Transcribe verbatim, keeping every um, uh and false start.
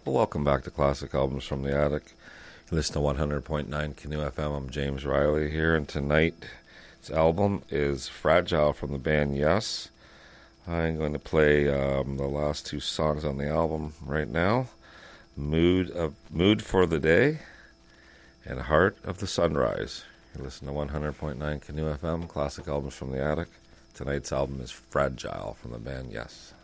Welcome back to Classic Albums from the Attic. You listen to one hundred point nine Canoe F M. I'm James Riley here, and tonight's album is Fragile from the band Yes. I'm going to play um, the last two songs on the album right now. Mood of Mood for the Day and Heart of the Sunrise. You listen to one hundred point nine Canoe F M, Classic Albums from the Attic. Tonight's album is Fragile from the band Yes.